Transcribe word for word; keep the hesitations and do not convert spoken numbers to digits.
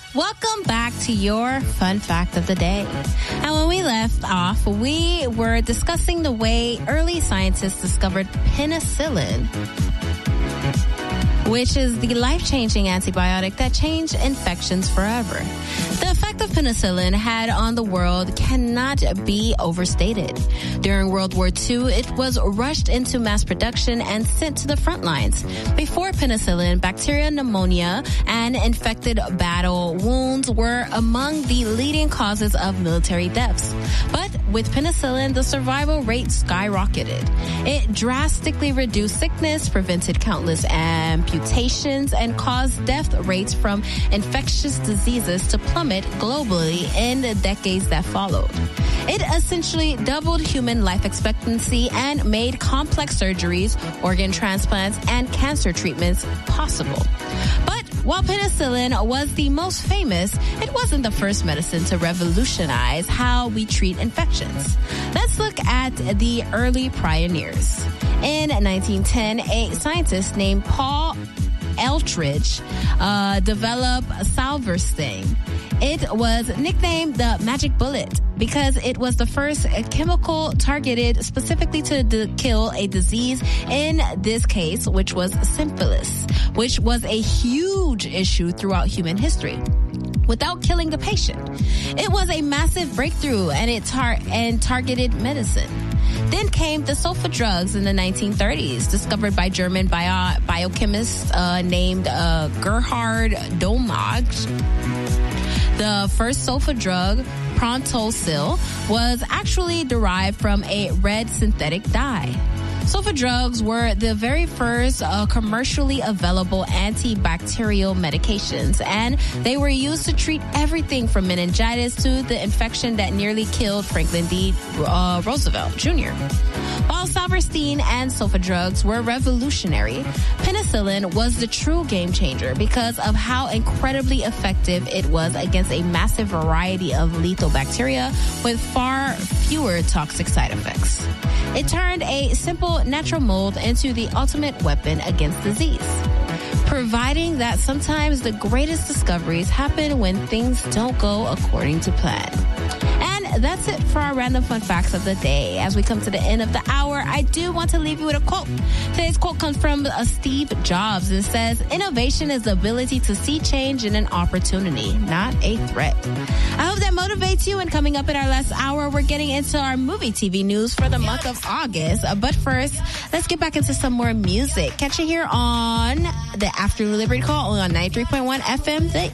Welcome back to your fun fact of the day. And when we left off, we were discussing the way early scientists discovered penicillin, which is the life-changing antibiotic that changed infections forever. The effect of penicillin had on the world cannot be overstated. During World War Two, it was rushed into mass production and sent to the front lines. Before penicillin, bacteria pneumonia and infected battle wounds were among the leading causes of military deaths. But with penicillin, the survival rate skyrocketed. It drastically reduced sickness, prevented countless amputations, and caused death rates from infectious diseases to plummet globally in the decades that followed. It essentially doubled human life expectancy and made complex surgeries, organ transplants, and cancer treatments possible. But while penicillin was the most famous, it wasn't the first medicine to revolutionize how we treat infections. Let's look at the early pioneers. In nineteen ten, a scientist named Paul Ehrlich uh, developed Salvarstine. It was nicknamed the Magic Bullet because it was the first chemical targeted specifically to de- kill a disease, in this case, which was syphilis, which was a huge issue throughout human history, without killing the patient. It was a massive breakthrough and it tar- and targeted medicine. Then came the sulfa drugs in the nineteen thirties, discovered by German bio- biochemist uh, named uh, Gerhard Domage. The first sulfa drug, Prontosil, was actually derived from a red synthetic dye. Sulfa drugs were the very first uh, commercially available antibacterial medications, and they were used to treat everything from meningitis to the infection that nearly killed Franklin D. Uh, Roosevelt Junior While Salvarstine and sulfa drugs were revolutionary, penicillin was the true game changer because of how incredibly effective it was against a massive variety of lethal bacteria with far fewer toxic side effects. It turned a simple natural mold into the ultimate weapon against disease, providing that sometimes the greatest discoveries happen when things don't go according to plan. And that's it for our random fun facts of the day. As we come to the end of the hour, I do want to leave you with a quote. Today's quote comes from uh, Steve Jobs and says, "Innovation is the ability to see change in an opportunity, not a threat." I hope that motivates you. And coming up in our last hour, we're getting into our movie T V news for the month of August. Uh, but first, let's get back into some more music. Catch you here on the Afternoon Liberty Call on ninety-three point one F M, The